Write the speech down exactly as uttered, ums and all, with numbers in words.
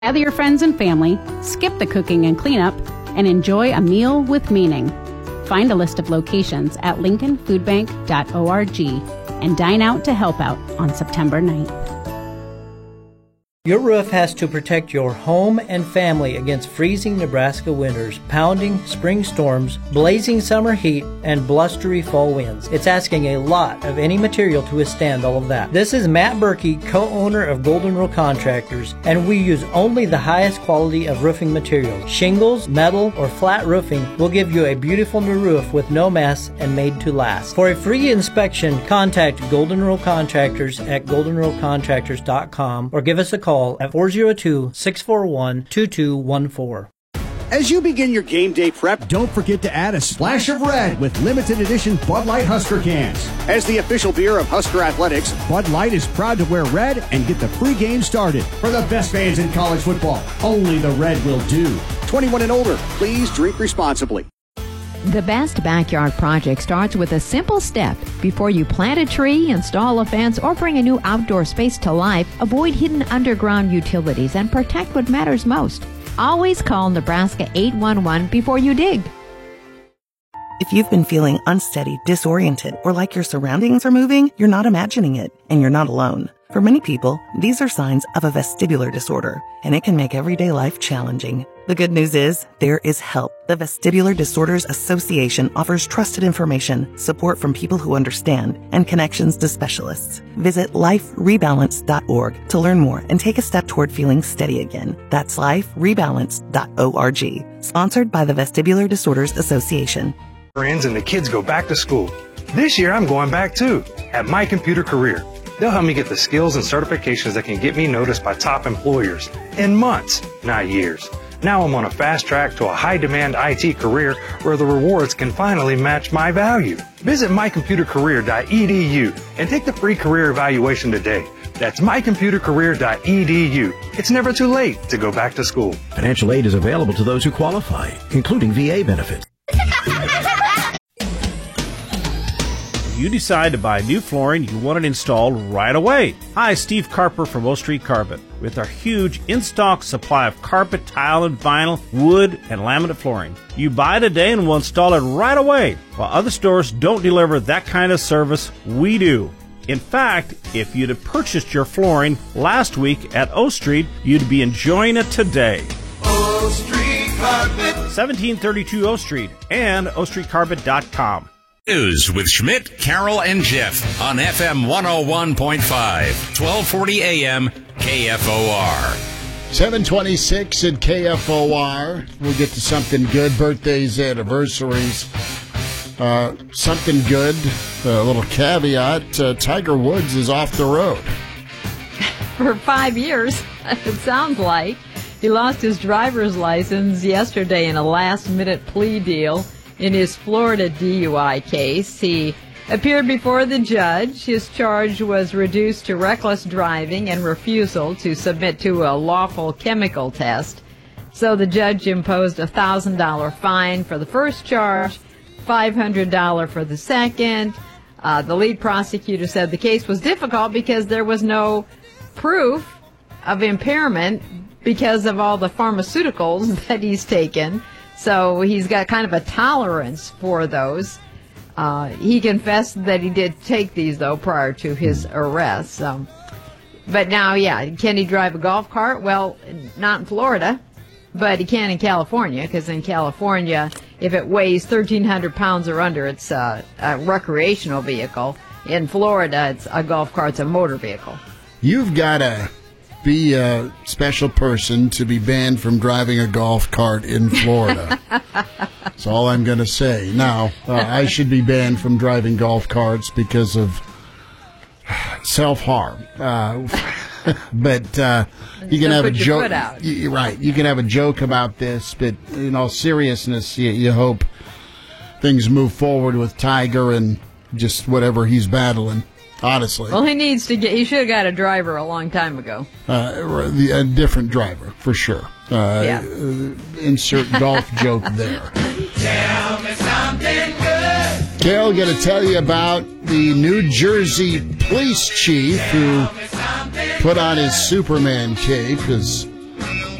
Gather your friends and family, skip the cooking and cleanup, and enjoy a meal with meaning. Find a list of locations at lincoln food bank dot org and dine out to help out on September ninth. Your roof has to protect your home and family against freezing Nebraska winters, pounding spring storms, blazing summer heat, and blustery fall winds. It's asking a lot of any material to withstand all of that. This is Matt Berkey, co-owner of Golden Rule Contractors, and we use only the highest quality of roofing materials. Shingles, metal, or flat roofing will give you a beautiful new roof with no mess and made to last. For a free inspection, contact Golden Rule Contractors at golden rule contractors dot com or give us a call at four oh two, six four one, two two one four. As you begin your game day prep, don't forget to add a splash of red with limited edition Bud Light Husker cans. As the official beer of Husker Athletics, Bud Light is proud to wear red and get the free game started. For the best fans in college football, only the red will do. twenty-one and older, please drink responsibly. The best backyard project starts with a simple step. Before you plant a tree, install a fence, or bring a new outdoor space to life, avoid hidden underground utilities and protect what matters most. Always call Nebraska eight one one before you dig. If you've been feeling unsteady, disoriented, or like your surroundings are moving, you're not imagining it, and you're not alone. For many people, these are signs of a vestibular disorder, and it can make everyday life challenging. The good news is, there is help. The Vestibular Disorders Association offers trusted information, support from people who understand, and connections to specialists. Visit life rebalance dot org to learn more and take a step toward feeling steady again. That's life rebalance dot org. Sponsored by the Vestibular Disorders Association. Friends and the kids go back to school. This year, I'm going back too, at My Computer Career. They'll help me get the skills and certifications that can get me noticed by top employers in months, not years. Now I'm on a fast track to a high-demand I T career where the rewards can finally match my value. Visit my computer career dot e d u and take the free career evaluation today. That's my computer career dot e d u. It's never too late to go back to school. Financial aid is available to those who qualify, including V A benefits. You decide to buy new flooring, you want it installed right away. Hi, Steve Carper from O Street Carpet. With our huge in-stock supply of carpet, tile, and vinyl, wood, and laminate flooring. You buy today and we'll install it right away. While other stores don't deliver that kind of service, we do. In fact, if you'd have purchased your flooring last week at O Street, you'd be enjoying it today. O Street Carpet. seventeen thirty-two O Street and o street carpet dot com. News with Schmidt, Carroll, and Jeff on F M one oh one point five, twelve forty A M, K F O R. seven twenty-six at K F O R. We'll get to something good. Birthdays, anniversaries. Uh, something good. A little caveat. Uh, Tiger Woods is off the road. For five years, it sounds like. He lost his driver's license yesterday in a last-minute plea deal in his Florida D U I case. He appeared before the judge. His charge was reduced to reckless driving and refusal to submit to a lawful chemical test. So the judge imposed a one thousand dollars fine for the first charge, five hundred dollars for the second. Uh, the lead prosecutor said the case was difficult because there was no proof of impairment because of all the pharmaceuticals that he's taken. So he's got kind of a tolerance for those. Uh, he confessed that he did take these, though, prior to his arrest. So. But now, yeah, can he drive a golf cart? Well, not in Florida, but he can in California, because in California, if it weighs thirteen hundred pounds or under, it's a, a recreational vehicle. In Florida, it's a golf cart's a motor vehicle. You've got to be a special person to be banned from driving a golf cart in Florida. That's all I'm going to say. Now, uh, I should be banned from driving golf carts because of self-harm. Uh, but uh, you can have a joke. You, right. You can have a joke about this, but in all seriousness, you, you hope things move forward with Tiger and just whatever he's battling. Honestly. Well, he needs to get, he should have got a driver a long time ago. Uh, a different driver, for sure. Uh, yeah. Insert golf joke there. Tell me something good. Carol, going to tell you about the New Jersey police chief who put on his Superman cape, as